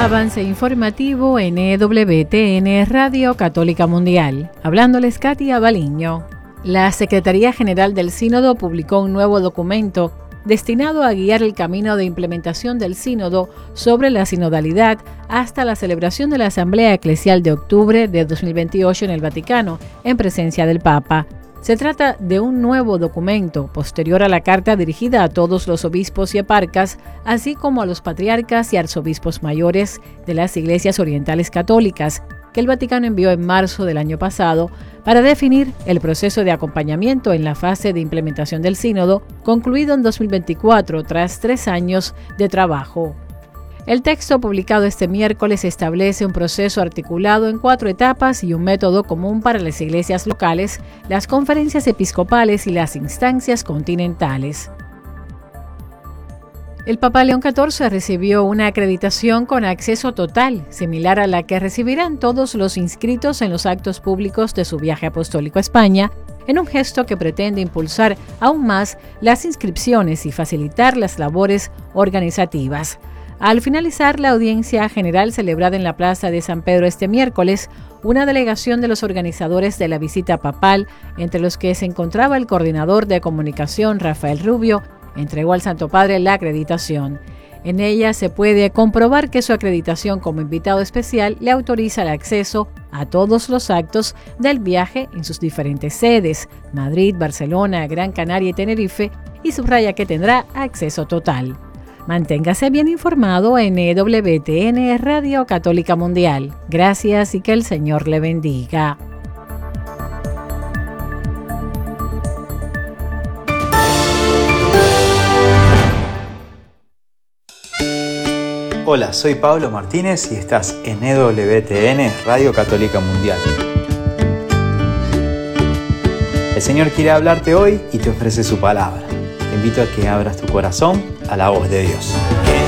Avance informativo en EWTN Radio Católica Mundial. Hablándoles Katia Baliño. La Secretaría General del Sínodo publicó un nuevo documento destinado a guiar el camino de implementación del Sínodo sobre la sinodalidad hasta la celebración de la Asamblea Eclesial de octubre de 2028 en el Vaticano, en presencia del Papa. Se trata de un nuevo documento posterior a la carta dirigida a todos los obispos y eparcas, así como a los patriarcas y arzobispos mayores de las iglesias orientales católicas, que el Vaticano envió en marzo del año pasado para definir el proceso de acompañamiento en la fase de implementación del sínodo, concluido en 2024 tras 3 años de trabajo. El texto publicado este miércoles establece un proceso articulado en 4 etapas y un método común para las iglesias locales, las conferencias episcopales y las instancias continentales. El Papa León XIV recibió una acreditación con acceso total, similar a la que recibirán todos los inscritos en los actos públicos de su viaje apostólico a España, en un gesto que pretende impulsar aún más las inscripciones y facilitar las labores organizativas. Al finalizar la audiencia general celebrada en la Plaza de San Pedro este miércoles, una delegación de los organizadores de la visita papal, entre los que se encontraba el coordinador de comunicación Rafael Rubio, entregó al Santo Padre la acreditación. En ella se puede comprobar que su acreditación como invitado especial le autoriza el acceso a todos los actos del viaje en sus diferentes sedes, Madrid, Barcelona, Gran Canaria y Tenerife, y subraya que tendrá acceso total. Manténgase bien informado en EWTN Radio Católica Mundial. Gracias y que el Señor le bendiga. Hola, soy Pablo Martínez y estás en EWTN Radio Católica Mundial. El Señor quiere hablarte hoy y te ofrece su palabra. Te invito a que abras tu corazón a la voz de Dios.